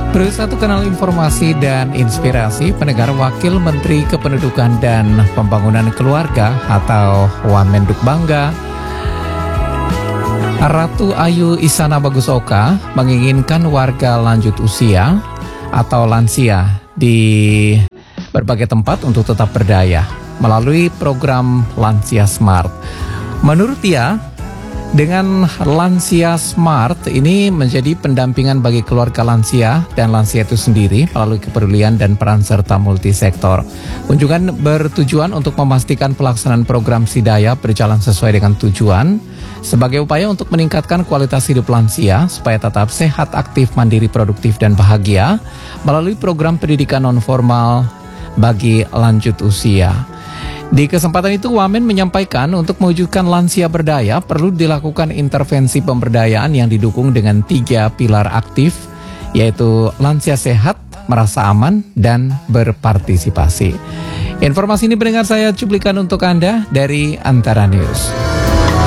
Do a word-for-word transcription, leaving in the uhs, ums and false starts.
Terus satu kanal informasi dan inspirasi, pendengar. Wakil Menteri Kependudukan dan Pembangunan Keluarga atau Wamenduk Bangga, Ratu Ayu Isana Bagusoka, menginginkan warga lanjut usia atau lansia di berbagai tempat untuk tetap berdaya melalui program Lansia Smart. Menurut dia, dengan Lansia Smart ini menjadi pendampingan bagi keluarga lansia dan lansia itu sendiri melalui kepedulian dan peran serta multisektor. Kunjungan bertujuan untuk memastikan pelaksanaan program Sidaya berjalan sesuai dengan tujuan sebagai upaya untuk meningkatkan kualitas hidup lansia supaya tetap sehat, aktif, mandiri, produktif, dan bahagia melalui program pendidikan non-formal bagi lanjut usia. Di kesempatan itu, Wamen menyampaikan untuk mewujudkan lansia berdaya perlu dilakukan intervensi pemberdayaan yang didukung dengan tiga pilar aktif, yaitu lansia sehat, merasa aman, dan berpartisipasi. Informasi ini pendengar saya cuplikan untuk Anda dari Antara News.